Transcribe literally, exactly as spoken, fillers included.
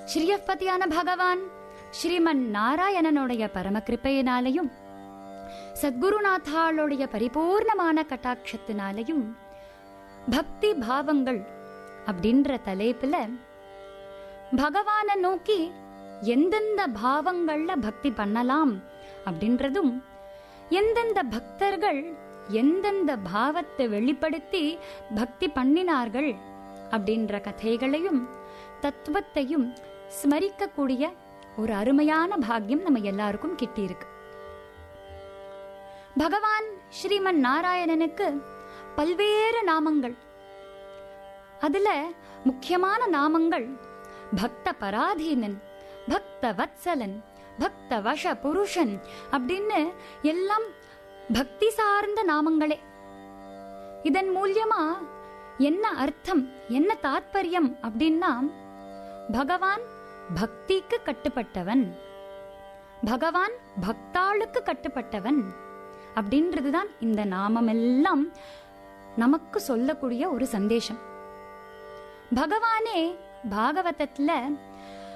ஸ்ரீயப்பதியான பகவான் ஸ்ரீமன் நாராயணனுடைய பரம கிருப்பையினாலையும் சத்குருநாத்தாளுடைய பரிபூர்ணமான கட்டாட்சத்தினாலையும் பக்தி பாவங்கள் அப்படின்ற தலைப்புல பகவானை நோக்கி எந்தெந்த பாவங்கள்ல பக்தி பண்ணலாம் அப்படின்றதும், எந்தெந்த பக்தர்கள் எந்தெந்த பாவத்தை வெளிப்படுத்தி பக்தி பண்ணினார்கள் அப்படின்ற கதைகளையும் தத்துவத்தையும் ஸ்மரிக்கக்கூடிய ஒரு அருமையான பாக்கியம் நம்ம எல்லாருக்கும் கிட்டியிருக்கு. பகவான் ஸ்ரீமன் நாராயணனுக்கு பல்வேறு நாமங்கள். அதுல முக்கியமான நாமங்கள் பக்த பராதீனன், பக்த வத்சலன், பக்த வச புருஷன் அப்படின்னு எல்லாம் பக்தி சார்ந்த நாமங்களே. இதன் மூலியமா என்ன அர்த்தம், என்ன தாத்பரியம் அப்படின்னா, பகவான் பக்திக்கு கட்டுப்பட்டவன், பகவான் பக்தாளுக்கு கட்டுப்பட்டவன் அப்படின்றதுதான் இந்த நாமம் எல்லாம் நமக்கு சொல்லக்கூடிய ஒரு சந்தேஷம். பகவானே பாகவதத்துல